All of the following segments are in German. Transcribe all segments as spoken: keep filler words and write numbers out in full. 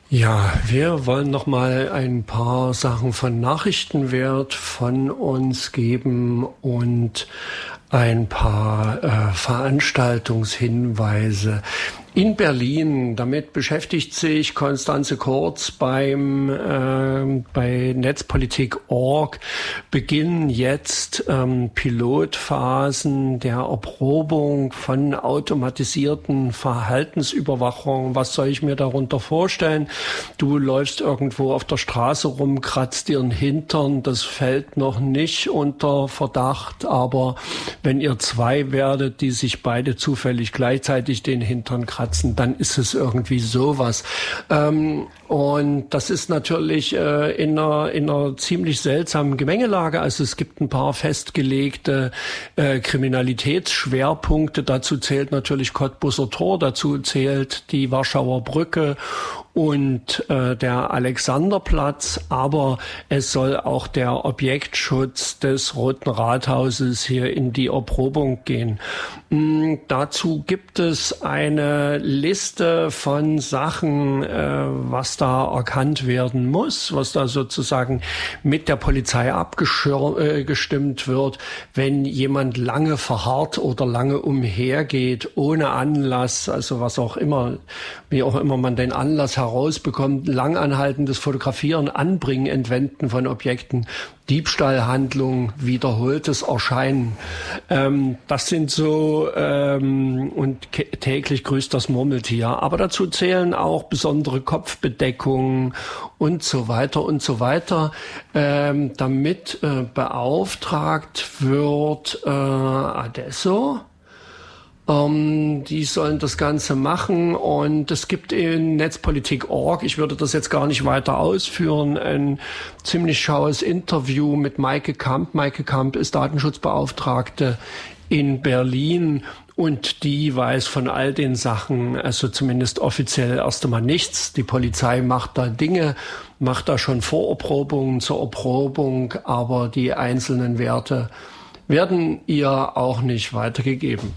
Ja, wir wollen noch mal ein paar Sachen von Nachrichtenwert von uns geben und ein paar äh, Veranstaltungshinweise. In Berlin, damit beschäftigt sich Konstanze Kurz beim äh, bei Netzpolitik Punkt org, beginnen jetzt ähm, Pilotphasen der Erprobung von automatisierten Verhaltensüberwachung. Was soll ich mir darunter vorstellen? Du läufst irgendwo auf der Straße rum, kratzt dir den Hintern, das fällt noch nicht unter Verdacht, aber wenn ihr zwei werdet, die sich beide zufällig gleichzeitig den Hintern kratzen, dann ist es irgendwie sowas. Ähm, und das ist natürlich äh, in, einer, in einer ziemlich seltsamen Gemengelage. Also es gibt ein paar festgelegte äh, Kriminalitätsschwerpunkte. Dazu zählt natürlich Cottbuser Tor, dazu zählt die Warschauer Brücke und äh, der Alexanderplatz, aber es soll auch der Objektschutz des Roten Rathauses hier in die Erprobung gehen. Mm, dazu gibt es eine Liste von Sachen, äh, was da erkannt werden muss, was da sozusagen mit der Polizei abgestimmt wird, wenn jemand lange verharrt oder lange umhergeht, ohne Anlass, also was auch immer, wie auch immer man den Anlass herausbekommt, langanhaltendes Fotografieren, Anbringen, Entwenden von Objekten, Diebstahlhandlung, wiederholtes Erscheinen. Ähm, das sind so, ähm, und ke- täglich grüßt das Murmeltier. Aber dazu zählen auch besondere Kopfbedeckungen und so weiter und so weiter, ähm, damit äh, beauftragt wird äh, Adesso. Um, die sollen das Ganze machen und es gibt in Netzpolitik Punkt org, ich würde das jetzt gar nicht weiter ausführen, ein ziemlich schaues Interview mit Maike Kamp. Maike Kamp ist Datenschutzbeauftragte in Berlin und die weiß von all den Sachen, also zumindest offiziell erst einmal nichts. Die Polizei macht da Dinge, macht da schon Vorerprobungen zur Erprobung, aber die einzelnen Werte werden ihr auch nicht weitergegeben.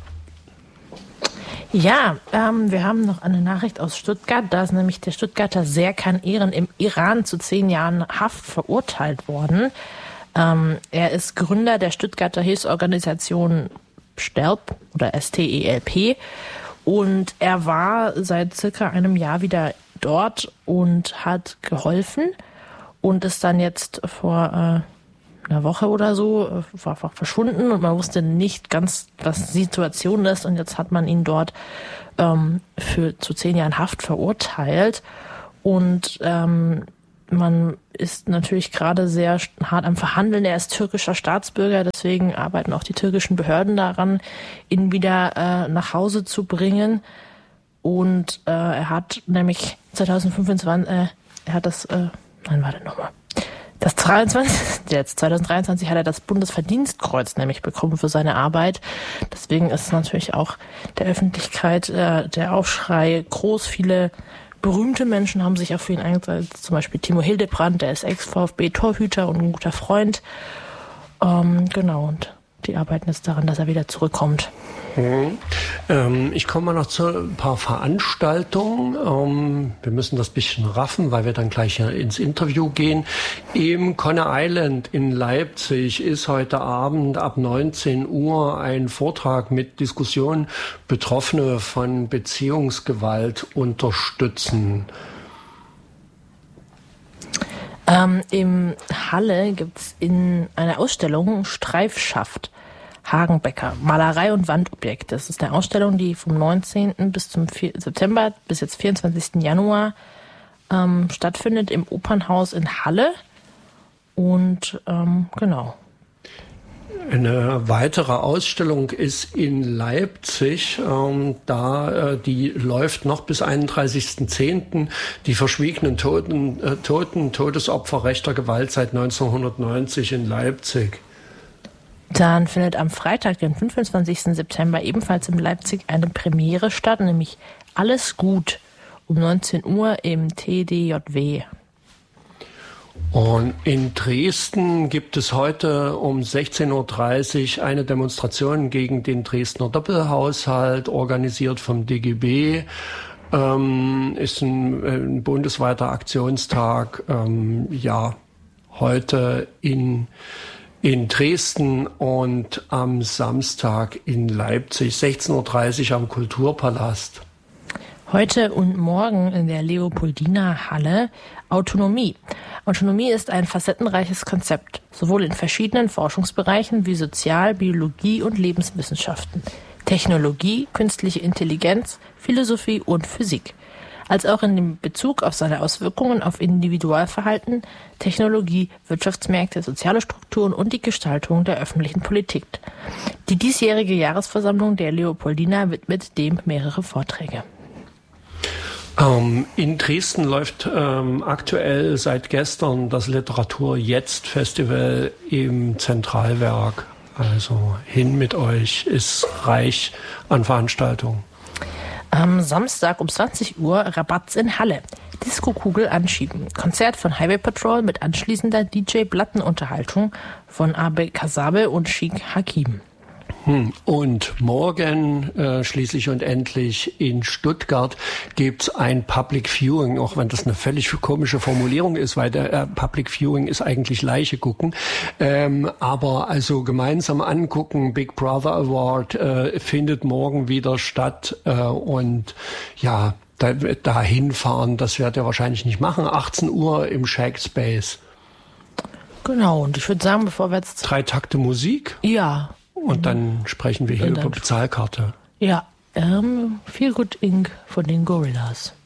Ja, ähm, wir haben noch eine Nachricht aus Stuttgart. Da ist nämlich der Stuttgarter Serkan Ehren im Iran zu zehn Jahren Haft verurteilt worden. Ähm, er ist Gründer der Stuttgarter Hilfsorganisation STELP oder S T E L P und er war seit circa einem Jahr wieder dort und hat geholfen und ist dann jetzt vor äh, einer Woche oder so war einfach verschwunden und man wusste nicht ganz, was die Situation ist und jetzt hat man ihn dort ähm, für zu zehn Jahren Haft verurteilt und ähm, man ist natürlich gerade sehr hart am Verhandeln. Er ist türkischer Staatsbürger, deswegen arbeiten auch die türkischen Behörden daran, ihn wieder äh, nach Hause zu bringen und äh, er hat nämlich zwanzig fünfundzwanzig, äh, er hat das, äh, nein, warte nochmal. Das dreiundzwanzig, jetzt zwanzig dreiundzwanzig hat er das Bundesverdienstkreuz nämlich bekommen für seine Arbeit. Deswegen ist natürlich auch der Öffentlichkeit äh, der Aufschrei groß. Viele berühmte Menschen haben sich auch für ihn eingesetzt. Zum Beispiel Timo Hildebrand, der ist Ex-VfB-Torhüter und ein guter Freund. Ähm, genau, und die arbeiten jetzt daran, dass er wieder zurückkommt. Mhm. Ähm, ich komme mal noch zu ein paar Veranstaltungen. Ähm, wir müssen das bisschen raffen, weil wir dann gleich ins Interview gehen. Im Conner Island in Leipzig ist heute Abend ab neunzehn Uhr ein Vortrag mit Diskussion Betroffene von Beziehungsgewalt unterstützen. Ähm, Im Halle gibt's in einer Ausstellung Streifschaft Hagenbecker, Malerei und Wandobjekte. Das ist eine Ausstellung, die vom neunzehnten bis zum September bis jetzt vierundzwanzigsten Januar ähm, stattfindet im Opernhaus in Halle. Und ähm, genau. Eine weitere Ausstellung ist in Leipzig, ähm, da äh, die läuft noch bis einunddreißigsten zehnten Die verschwiegenen Toten, äh, Toten, Todesopfer rechter Gewalt seit neunzehnhundertneunzig in Leipzig. Dann findet am Freitag, den fünfundzwanzigsten September, ebenfalls in Leipzig eine Premiere statt, nämlich Alles gut um neunzehn Uhr im T D J W. Und in Dresden gibt es heute um sechzehn Uhr dreißig eine Demonstration gegen den Dresdner Doppelhaushalt, organisiert vom D G B. ähm, ist ein, ein bundesweiter Aktionstag, ähm, ja, heute in, in Dresden und am Samstag in Leipzig, sechzehn Uhr dreißig am Kulturpalast. Heute und morgen in der Leopoldina-Halle Autonomie. Autonomie ist ein facettenreiches Konzept, sowohl in verschiedenen Forschungsbereichen wie Sozial-, Biologie und Lebenswissenschaften, Technologie, künstliche Intelligenz, Philosophie und Physik, als auch in dem Bezug auf seine Auswirkungen auf Individualverhalten, Technologie, Wirtschaftsmärkte, soziale Strukturen und die Gestaltung der öffentlichen Politik. Die diesjährige Jahresversammlung der Leopoldina widmet dem mehrere Vorträge. Ähm, in Dresden läuft ähm, aktuell seit gestern das Literatur Jetzt Festival im Zentralwerk. Also hin mit euch, ist reich an Veranstaltungen. Am Samstag um zwanzig Uhr Rabatz in Halle. Disco-Kugel anschieben. Konzert von Highway Patrol mit anschließender D J-Plattenunterhaltung von Abe Kasabe und Sheikh Hakim. Und morgen äh, schließlich und endlich in Stuttgart gibt's ein Public Viewing, auch wenn das eine völlig komische Formulierung ist, weil der äh, Public Viewing ist eigentlich Leiche gucken. Ähm, aber also gemeinsam angucken, Big Brother Award äh, findet morgen wieder statt äh, und ja, da, da hinfahren, das werdet ihr wahrscheinlich nicht machen. achtzehn Uhr im Shack Space. Genau, und ich würde sagen, bevor wir jetzt... Drei Takte Musik? Ja. Und dann sprechen wir hier über Bezahlkarte. Ja, ähm, Feel Good Incorporated von den Gorillas.